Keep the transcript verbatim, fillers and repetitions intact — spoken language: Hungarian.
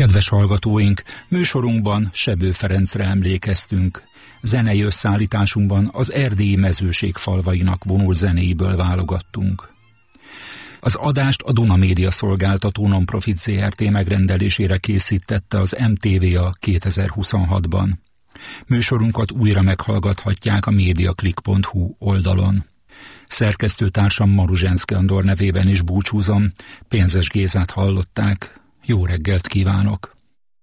Kedves hallgatóink, műsorunkban Sebő Ferencre emlékeztünk. Zenei összeállításunkban az erdélyi mezőség falvainak vonul zenéiből válogattunk. Az adást a Duna Média Szolgáltató Nonprofit zé er té megrendelésére készítette az em té vé a kétezer-huszonhatban. Műsorunkat újra meghallgathatják a mediaclick pont hu oldalon. Szerkesztőtársam Maruzsenszky Andor nevében is búcsúzom, Pénzes Gézát hallották. Jó reggelt kívánok!